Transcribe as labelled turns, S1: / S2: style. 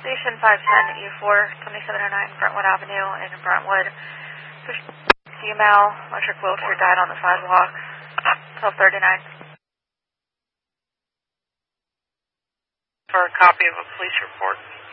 S1: Station 510 E4, 2709 Brentwood Avenue in Brentwood. Female, electric wheelchair died on the sidewalk. 1239.
S2: For a copy of a police report.